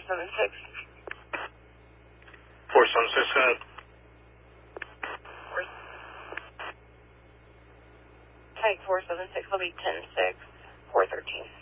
476. 476, go ahead. Type 476 will be 10-6, 413.